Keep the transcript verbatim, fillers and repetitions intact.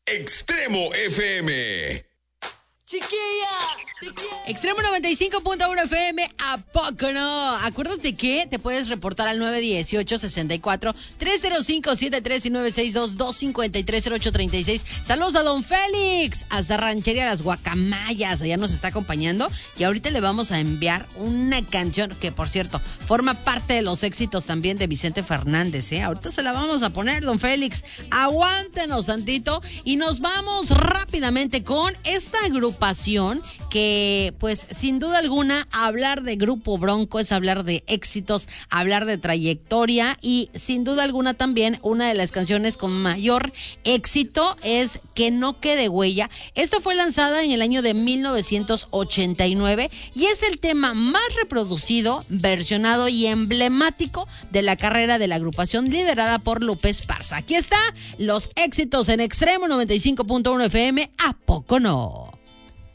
Extremo F M. ¡Chiquilla! Extremo noventa y cinco punto uno F M, ¿a poco no? Acuérdate que te puedes reportar al nueve uno ocho, sesenta y cuatro, tres cero cinco, siete tres y nueve seis dos, dos cinco tres, cero ocho tres seis. Saludos a Don Félix, hasta Ranchería Las Guacamayas, allá nos está acompañando. Y ahorita le vamos a enviar una canción que, por cierto, forma parte de los éxitos también de Vicente Fernández, ¿eh? Ahorita se la vamos a poner, Don Félix. Aguántenos tantito y nos vamos rápidamente con esta agrupación que, pues, sin duda alguna, hablar de Grupo Bronco es hablar de éxitos, hablar de trayectoria y, sin duda alguna, también una de las canciones con mayor éxito es Que no quede huella. Esta fue lanzada en el año de mil novecientos ochenta y nueve y es el tema más reproducido, versionado y emblemático de la carrera de la agrupación liderada por Lupe Esparza. Aquí está, los éxitos en Extremo noventa y cinco punto uno F M, ¿a poco no?